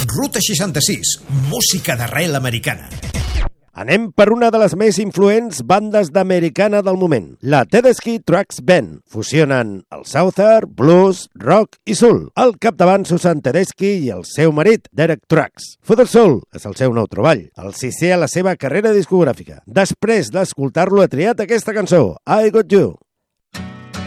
Ruta 66, música d'arrel americana. Anem per una de les més influents bandes d'americana del moment, la Tedeschi Trucks Band. Fusionen el Southern, blues, rock i soul. Al capdavant Susan Tedeschi i el seu marit, Derek Trucks. Food Soul és el seu nou treball, el sisè a la seva carrera discogràfica. Després d'escoltar-lo he triat aquesta cançó, I Got You.